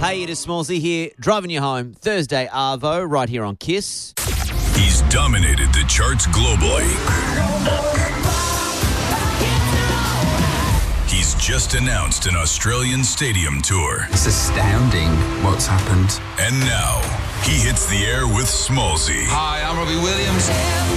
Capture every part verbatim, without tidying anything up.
Hey, it is Smallsy here, driving you home Thursday Arvo, right here on Kiss. He's dominated the charts globally. He's just announced an Australian stadium tour. It's astounding what's happened. And now, he hits the air with Smallsy. Hi, I'm Robbie Williams.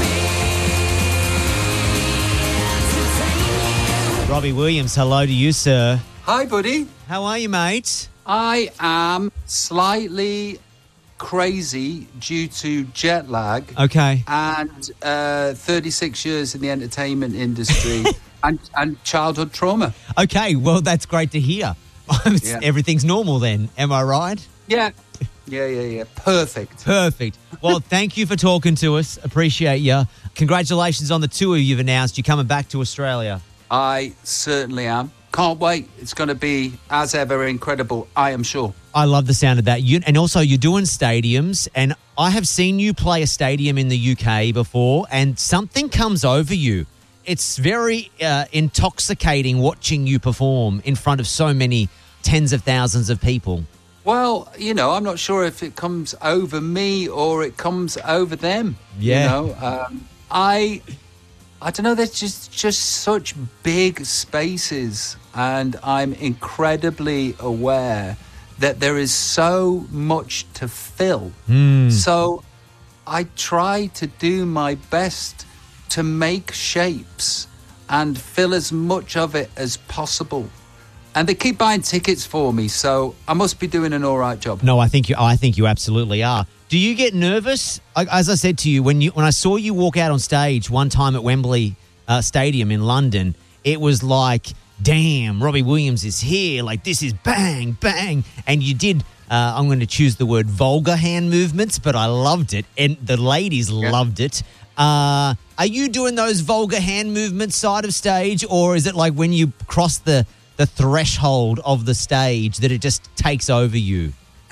Robbie Williams, hello to you, sir. Hi, buddy. How are you, mate? I am slightly crazy due to jet lag. Okay. And uh, thirty-six years in the entertainment industry and, and childhood trauma. Okay, well, that's great to hear. Yeah. Everything's normal then, am I right? Yeah. Yeah, yeah, yeah. Perfect. Perfect. Well, thank you for talking to us. Appreciate you. Congratulations on the tour you've announced. You're coming back to Australia. I certainly am. Can't wait. It's going to be, as ever, incredible, I am sure. I love the sound of that. You, and also, you're doing stadiums, and I have seen you play a stadium in the U K before, and something comes over you. It's very uh, intoxicating watching you perform in front of so many tens of thousands of people. Well, you know, I'm not sure if it comes over me or it comes over them. Yeah. You know, um, I... I don't know, there's just, just such big spaces, and I'm incredibly aware that there is so much to fill. Mm. So I try to do my best to make shapes and fill as much of it as possible. And they keep buying tickets for me, so I must be doing an all right job. No, I think you. I think you absolutely are. Do you get nervous? As I said to you, when you when I saw you walk out on stage one time at Wembley uh, Stadium in London, it was like, damn, Robbie Williams is here. Like, this is bang, bang. And you did, uh, I'm going to choose the word vulgar hand movements, but I loved it. And the ladies yeah. loved it. Uh, are you doing those vulgar hand movements side of stage, or is it like when you cross the, the threshold of the stage that it just takes over you?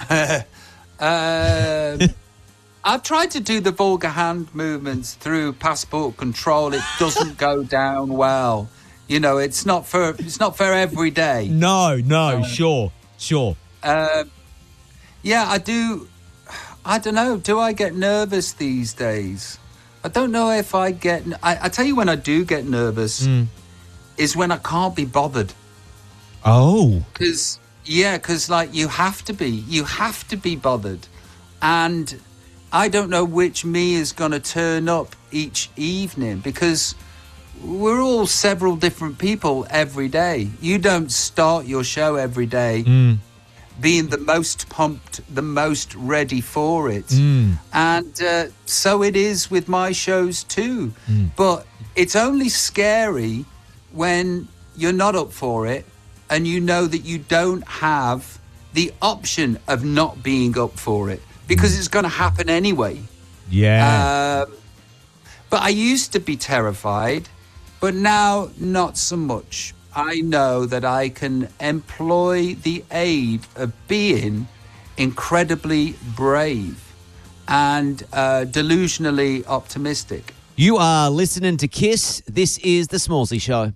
Um, I've tried to do the vulgar hand movements through passport control. It doesn't go down well. You know, it's not for it's not for every day. No, no, Um, sure, sure. Uh, yeah, I do. I don't know. Do I get nervous these days? I don't know if I get. I, I tell you, when I do get nervous, Mm. is when I can't be bothered. Oh, Because. Yeah, because, like, you have to be. You have to be bothered. And I don't know which me is going to turn up each evening, because we're all several different people every day. You don't start your show every day mm. being the most pumped, the most ready for it. Mm. And uh, so it is with my shows too. Mm. But it's only scary when you're not up for it, and you know that you don't have the option of not being up for it, because it's going to happen anyway. Yeah. Um, but I used to be terrified, but now not so much. I know that I can employ the aid of being incredibly brave and uh, delusionally optimistic. You are listening to Kiss. This is The Smallsy Show.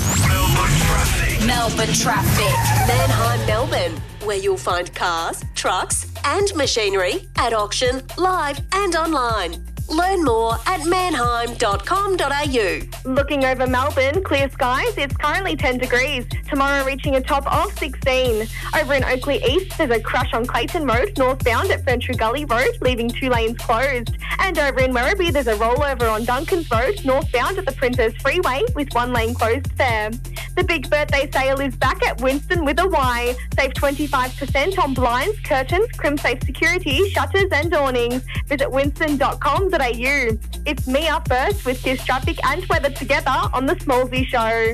Melbourne Traffic. Manheim, Melbourne, where you'll find cars, trucks and machinery at auction, live and online. Learn more at manheim dot com dot a u. Looking over Melbourne, clear skies, it's currently ten degrees. Tomorrow reaching a top of sixteen. Over in Oakley East, there's a crash on Clayton Road, northbound at Ferntree Gully Road, leaving two lanes closed. And over in Werribee, there's a rollover on Duncans Road, northbound at the Printers Freeway, with one lane closed there. The big birthday sale is back at Winston with a Y. Save twenty-five percent on blinds, curtains, crimsafe security, shutters and awnings. Visit winston dot com dot a u. It's me up first with Kiss Traffic and weather together on The Smallsy Show.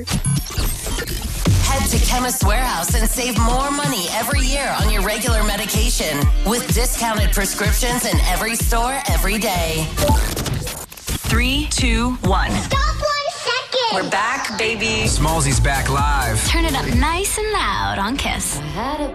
Head to Chemist Warehouse and save more money every year on your regular medication with discounted prescriptions in every store every day. Three, two, one. Stop one second. We're back, baby. Smallsy's back live. Turn it up nice and loud on Kiss.